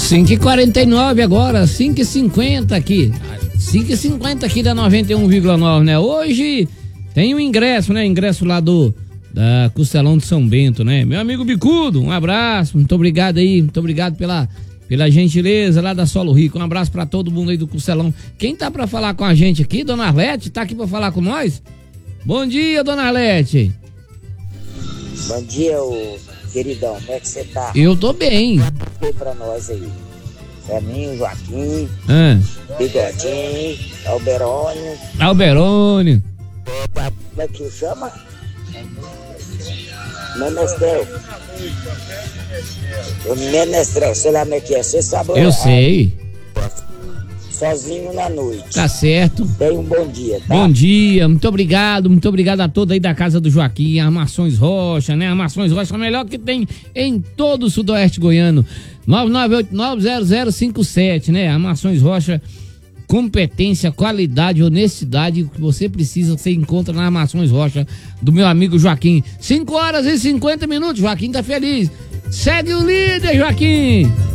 5h49 agora, 5h50 aqui. 5h50 aqui da 91,9, né? Hoje tem um ingresso, né? Ingresso lá da Costelão de São Bento, né? Meu amigo Bicudo, um abraço, muito obrigado aí, muito obrigado pela gentileza lá da Solo Rico. Um abraço pra todo mundo aí do Costelão. Quem tá pra falar com a gente aqui? Dona Arlete, tá aqui pra falar com nós? Bom dia, Dona Arlete. Bom dia, queridão, como é que você tá? Eu tô bem. Foi pra nós aí. Ferninho, Joaquim, Bigodinho, Alberônio. Como é que chama? Menestrel. O Menestrel, sei lá como é que é, você sabe? Eu sei. Sozinho na noite. Tá certo. Tenha um bom dia, tá? Bom dia, muito obrigado a todos aí da casa do Joaquim, Armações Rocha, né? Armações Rocha é o melhor que tem em todo o sudoeste goiano. 998-90057, né? Armações Rocha, competência, qualidade, honestidade, o que você precisa, você encontra na Armações Rocha, do meu amigo Joaquim. 5h50, Joaquim tá feliz. Segue o líder, Joaquim.